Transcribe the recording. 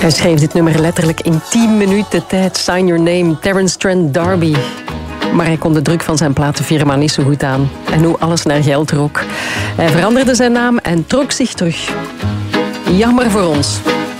Hij schreef dit nummer letterlijk in 10 minuten tijd. Sign Your Name, Terence Trent D'Arby. Maar hij kon de druk van zijn platenfirma niet zo goed aan. En hoe alles naar geld rook. Hij veranderde zijn naam en trok zich terug. Jammer voor ons.